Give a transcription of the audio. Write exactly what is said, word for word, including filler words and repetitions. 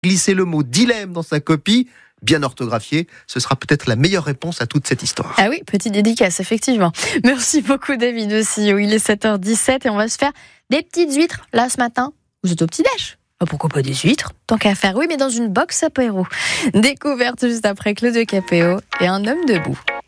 glisser le mot dilemme dans sa copie, bien orthographié, ce sera peut-être la meilleure réponse à toute cette histoire. Ah oui, petite dédicace, effectivement. Merci beaucoup David aussi. Il est sept heures dix-sept et on va se faire des petites huîtres là ce matin. Vous êtes au petit-déj ? Ah, pourquoi pas des huîtres ? Tant qu'à faire, oui, mais dans une box apéro. Découverte juste après Claude Capéo et Un homme debout.